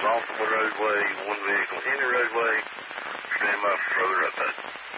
off the roadway, one vehicle in the roadway, stand by for further update.